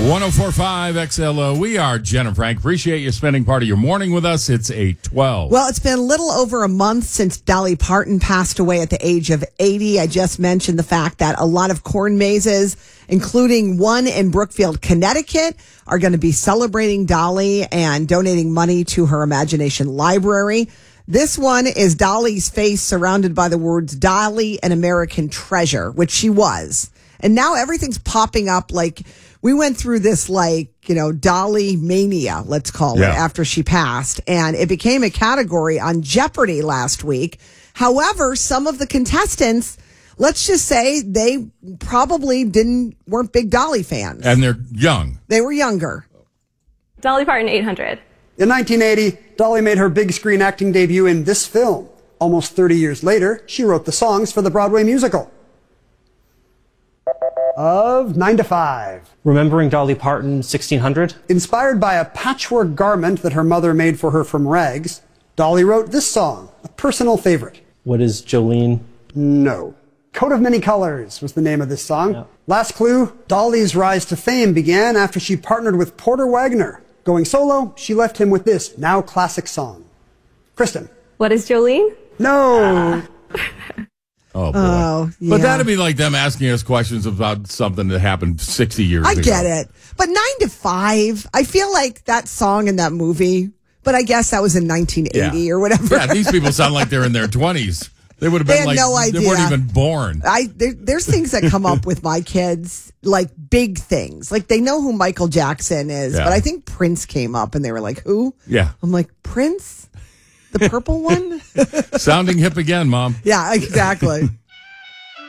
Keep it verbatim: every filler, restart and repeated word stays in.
one oh four point five X L O. We are Jen and Frank. Appreciate you spending part of your morning with us. It's eight twelve. Well, it's been a little over a month since Dolly Parton passed away at the age of eighty. I just mentioned the fact that a lot of corn mazes, including one in Brookfield, Connecticut, are going to be celebrating Dolly and donating money to her Imagination Library. This one is Dolly's face surrounded by the words Dolly, an American treasure, which she was. And now everything's popping up like we went through this, like, you know, Dolly mania, let's call Yeah. it, after she passed. And it became a category on Jeopardy last week. However, some of the contestants, let's just say they probably didn't weren't big Dolly fans. And they're young. They were younger. Dolly Parton, eight hundred. In nineteen eighty, Dolly made her big screen acting debut in this film. Almost thirty years later, she wrote the songs for the Broadway musical of Nine to Five. Remembering Dolly Parton, sixteen hundred. Inspired by a patchwork garment that her mother made for her from rags, Dolly wrote this song, a personal favorite. What is Jolene? No. Coat of Many Colors was the name of this song. Yeah. Last clue, Dolly's rise to fame began after she partnered with Porter Wagner. Going solo, she left him with this now classic song. Kristen. What is Jolene? No. Oh, boy. Oh, yeah. But that'd be like them asking us questions about something that happened sixty years I ago. get it. But nine to five, I feel like that song in that movie, but I guess that was in nineteen eighty Yeah. or whatever. Yeah, these people sound like they're in their twenties. They would have been They had like, no they idea. weren't even born. I there, there's things that come up with my kids, like big things. Like they know who Michael Jackson is, Yeah. but I think Prince came up and they were like, who? Yeah. I'm like, Prince? The purple one? Sounding hip again, Mom. Yeah, exactly.